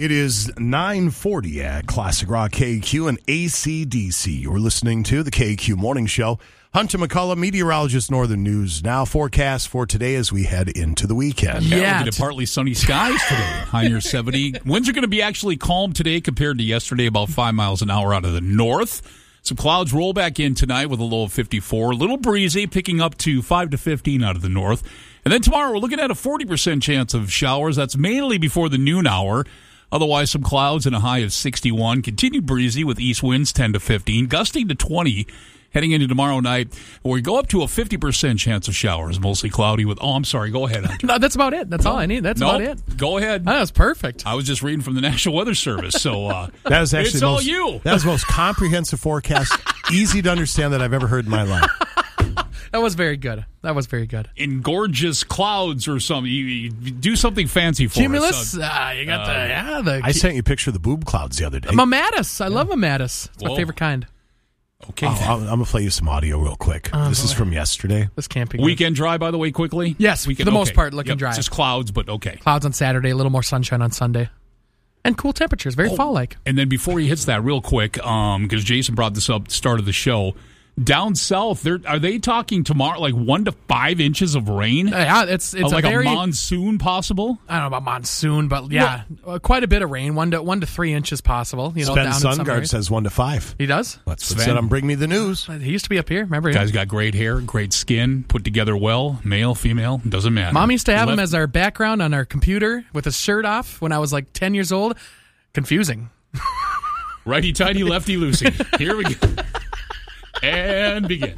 It is 9:40 at Classic Rock KQ and AC/DC. You're listening to the KQ Morning Show. Hunter McCullough, meteorologist, Northern News. Now forecast for today as we head into the weekend. Yeah, looking at partly sunny skies today, high near 70. Winds are going to be actually calm today compared to yesterday, about 5 miles an hour out of the north. Some clouds roll back in tonight with a low of 54. A little breezy, picking up to 5 to 15 out of the north. And then tomorrow we're looking at a 40% chance of showers. That's mainly before the noon hour. Otherwise, some clouds and a high of 61. Continued breezy with east winds 10 to 15, gusting to 20 heading into tomorrow night, where we go up to a 50% chance of showers, mostly cloudy with... Oh, I'm sorry. Go ahead, Hunter. No, that's about it. That's all I need. That's about it. Go ahead. That was perfect. I was just reading from the National Weather Service, so that was actually it's all you. That was the most comprehensive forecast, easy to understand that I've ever heard in my life. That was very good. In gorgeous clouds or something. You do something fancy for Cumulus? us. You got the... I sent you a picture of the boob clouds the other day. Mammatus. I love Mammatus. It's my favorite kind. Okay. I'm going to play you some audio real quick. This is from yesterday. This can't be good. Weekend dry, by the way, quickly? Yes, for the most part, looking dry. Just clouds, but okay. Clouds on Saturday, a little more sunshine on Sunday. And cool temperatures, very fall-like. And then before he hits that real quick, because Jason brought this up at the start of the show, down south, are they talking tomorrow like 1 to 5 inches of rain? Yeah, it's like a monsoon possible. I don't know about monsoon, but yeah, quite a bit of rain. 1 to 3 inches possible. Sven down Sundgaard says 1 to 5. He does. That's what said on Bring Me the News. He used to be up here. Remember him? Guy's got great hair, great skin, put together well. Male, female, doesn't matter. Mom used to have him as our background on our computer with his shirt off when I was like 10 years old. Confusing. Righty tighty, lefty loosey. Here we go. And begin.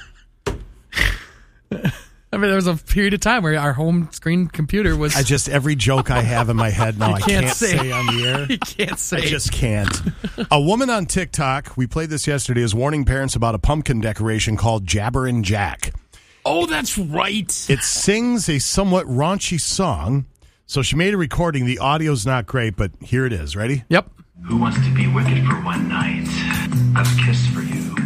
I mean, there was a period of time where our home screen computer was... every joke I have in my head now, I can't say on the air. You can't say. I just can't. A woman on TikTok, we played this yesterday, is warning parents about a pumpkin decoration called Jabberin' Jack. Oh, that's right. It sings a somewhat raunchy song, so she made a recording. The audio's not great, but here it is. Ready? Yep. Who wants to be wicked for one night? I've kissed for you.